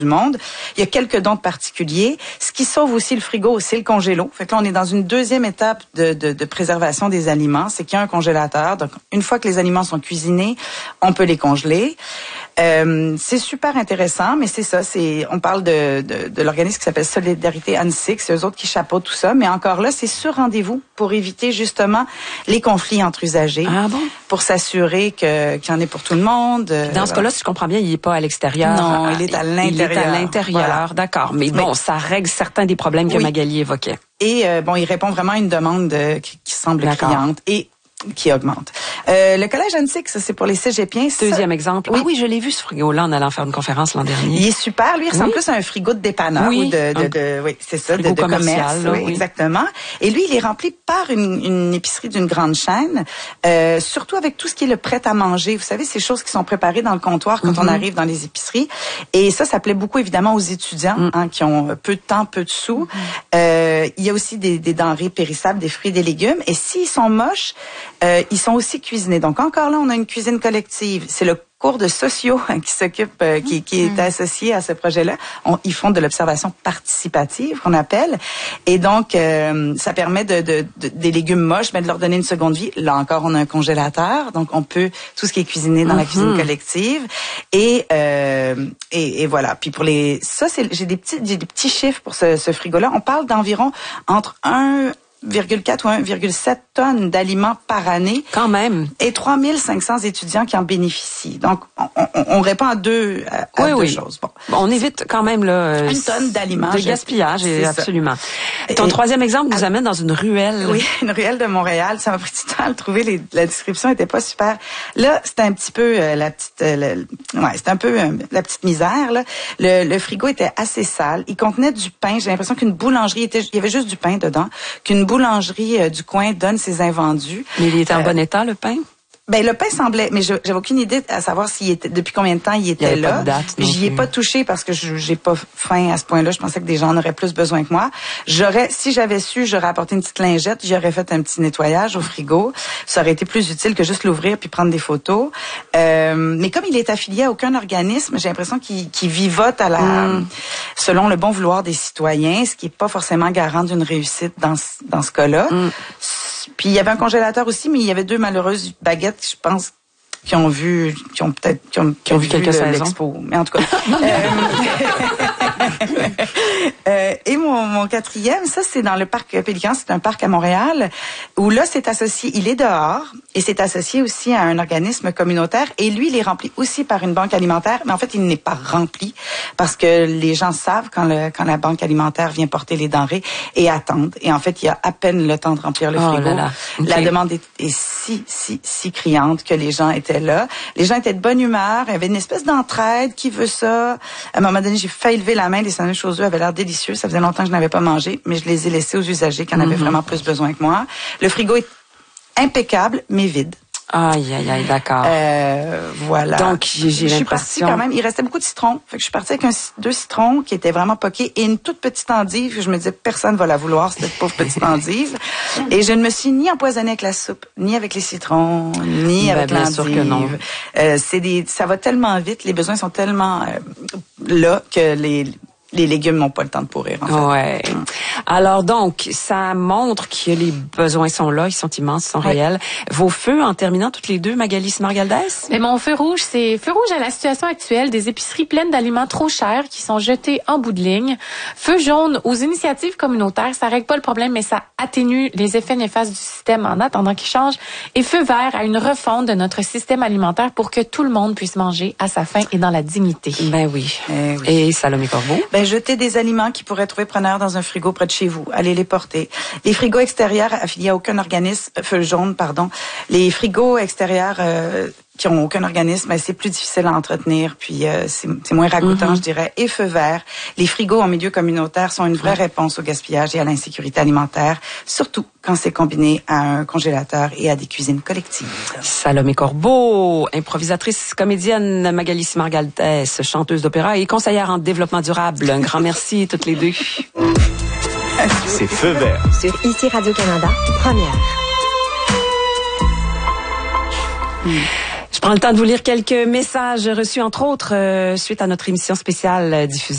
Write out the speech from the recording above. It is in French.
du monde. Il y a quelques dons particuliers. Ce qui sauve aussi le frigo, c'est le congélo. Fait que là, on est dans une deuxième étape de préservation des aliments. C'est qu'il y a un congélateur. Donc, une fois que les aliments sont cuisinés, on peut les congeler. C'est super intéressant, mais c'est ça. On parle de l'organisme qui s'appelle Solidarité Annecy. C'est eux autres qui chapeautent tout ça. Mais encore là, c'est sur rendez-vous pour éviter justement les conflits entre usagers. Ah bon? Pour s'assurer qu'il y en ait pour tout le monde. Dans ce cas-là, si je comprends bien, il n'est pas à l'extérieur. Non, il est à l'intérieur. Il est à l'intérieur, voilà. D'accord. Mais bon, ça règle certains des problèmes que Magali évoquait. Et il répond vraiment à une demande qui semble criante et qui augmente. Le collège Annecy, ça c'est pour les cégepiens. Deuxième exemple. Oui, je l'ai vu ce frigo-là en allant faire une conférence l'an dernier. Il est super. Lui, il ressemble plus à un frigo de dépanneur ou oui, c'est ça, de commerce. Là, oui, exactement. Et lui, il est rempli par une épicerie d'une grande chaîne, surtout avec tout ce qui est le prêt à manger. Vous savez, ces choses qui sont préparées dans le comptoir quand on arrive dans les épiceries. Et ça plaît beaucoup évidemment aux étudiants qui ont peu de temps, peu de sous. Il y a aussi des denrées périssables, des fruits et des légumes. Et s'ils sont moches, ils sont aussi cuisinés. Donc encore là, on a une cuisine collective. C'est le cours de sociaux qui s'occupe, qui est associé à ce projet-là. Ils font de l'observation participative, qu'on appelle. Et donc, ça permet des légumes moches, mais de leur donner une seconde vie. Là encore, on a un congélateur. Donc, on peut, tout ce qui est cuisiné dans la cuisine collective. Et voilà. Puis pour j'ai des petits chiffres pour ce frigo-là. On parle d'environ entre 1,4 ou 1,7 tonnes d'aliments par année. Quand même. Et 3500 étudiants qui en bénéficient. Donc, on répond à deux choses. Bon. On évite quand même là, une tonne d'aliments. De gaspillage, absolument. Ton troisième exemple nous amène dans une ruelle. Oui, une ruelle de Montréal. Ça m'a pris du temps à le trouver. La description était pas super. Là, c'était un petit peu la petite misère. Là. Le frigo était assez sale. Il contenait du pain. J'ai l'impression qu'une boulangerie il y avait juste du pain dedans. Qu'une boulangerie du coin donne ses invendus. Mais il était en bon état, le pain? Ben le pain semblait, mais j'avais aucune idée à savoir depuis combien de temps il était là. Pas de date. J'y ai pas touché parce que j'ai pas faim à ce point-là. Je pensais que des gens en auraient plus besoin que moi. Si j'avais su, j'aurais apporté une petite lingette, j'aurais fait un petit nettoyage au frigo. Ça aurait été plus utile que juste l'ouvrir puis prendre des photos. Mais comme il est affilié à aucun organisme, j'ai l'impression qu'il vivote selon le bon vouloir des citoyens, ce qui est pas forcément garant d'une réussite dans ce cas-là. Puis il y avait un congélateur aussi, mais il y avait deux malheureuses baguettes, je pense, qui ont vu quelques saisons. L'expo. Mais en tout cas. Et mon quatrième, ça c'est dans le parc Pélican, c'est un parc à Montréal, où là c'est associé, il est dehors, et c'est associé aussi à un organisme communautaire, et lui il est rempli aussi par une banque alimentaire, mais en fait il n'est pas rempli, parce que les gens savent quand la banque alimentaire vient porter les denrées, et attendent, et en fait il y a à peine le temps de remplir le frigo. Okay. La demande est si criante que les gens étaient là. Les gens étaient de bonne humeur, il y avait une espèce d'entraide, qui veut ça? À un moment donné, j'ai failli lever la main, les sandwichs aux œufs avaient l'air délicieux, ça faisait longtemps que je n'avais pas mangé, mais je les ai laissés aux usagers qui en avaient vraiment plus besoin que moi. Le frigo est impeccable, mais vide. Aïe, d'accord. Voilà. Donc, j'ai l'impression... Je suis partie quand même, il restait beaucoup de citrons. Fait que je suis partie avec 2 citrons qui étaient vraiment poqués et une toute petite endive. Je me disais, personne va la vouloir, cette pauvre petite endive. Et je ne me suis ni empoisonnée avec la soupe, ni avec les citrons, ni avec l'endive. Bien sûr que non. Ça va tellement vite, les besoins sont tellement là que les légumes n'ont pas le temps de pourrir, en fait. Ouais. Alors donc, ça montre que les besoins sont là, ils sont immenses, ils sont réels. Vos feux, en terminant toutes les deux, Magali Smargaldès? Mais mon feu rouge, c'est feu rouge à la situation actuelle des épiceries pleines d'aliments trop chers qui sont jetés en bout de ligne. Feu jaune aux initiatives communautaires, ça règle pas le problème, mais ça atténue les effets néfastes du système en attendant qu'il change. Et feu vert à une refonte de notre système alimentaire pour que tout le monde puisse manger à sa faim et dans la dignité. Ben oui. Et Salomé Corbeau? Jeter des aliments qui pourraient trouver preneur dans un frigo près de chez vous. Allez les porter. Les frigos extérieurs affiliés à aucun organisme, feu jaune, pardon. Les frigos extérieurs qui ont aucun organisme, c'est plus difficile à entretenir, puis c'est moins ragoûtant, je dirais. Et feu vert. Les frigos en milieu communautaire sont une vraie réponse au gaspillage et à l'insécurité alimentaire, surtout quand c'est combiné à un congélateur et à des cuisines collectives. Salomé Corbeau, improvisatrice, comédienne, Magali Smargaldès, chanteuse d'opéra et conseillère en développement durable. Un grand merci toutes les deux. C'est Feu vert. Sur ICI Radio-Canada, première. Je prends le temps de vous lire quelques messages reçus, entre autres, suite à notre émission spéciale diffusée